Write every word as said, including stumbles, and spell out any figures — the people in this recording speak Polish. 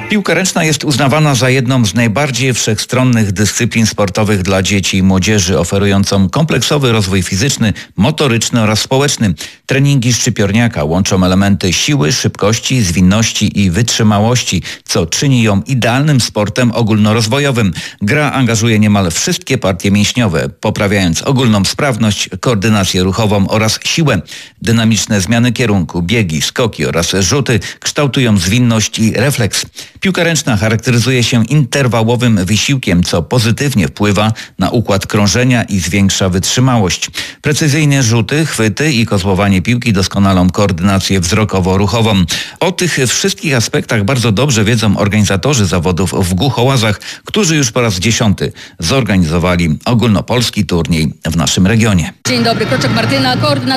Piłka ręczna jest uznawana za jedną z najbardziej wszechstronnych dyscyplin sportowych dla dzieci i młodzieży, oferującą kompleksowy rozwój fizyczny, motoryczny oraz społeczny. Treningi szczypiorniaka łączą elementy siły, szybkości, zwinności i wytrzymałości, co czyni ją idealnym sportem ogólnorozwojowym. Gra angażuje niemal wszystkie partie mięśniowe, poprawiając ogólną sprawność, koordynację ruchową oraz siłę. Dynamiczne zmiany kierunku, biegi, skoki oraz rzuty kształtują zwinność i refleks. Piłka ręczna charakteryzuje się interwałowym wysiłkiem, co pozytywnie wpływa na układ krążenia i zwiększa wytrzymałość. Precyzyjne rzuty, chwyty i kozłowanie piłki doskonalą koordynację wzrokowo-ruchową. O tych wszystkich aspektach bardzo dobrze wiedzą organizatorzy zawodów w Głuchołazach, którzy już po raz dziesiąty zorganizowali ogólnopolski turniej w naszym regionie. Dzień dobry, Kroczek Martyna, koordynator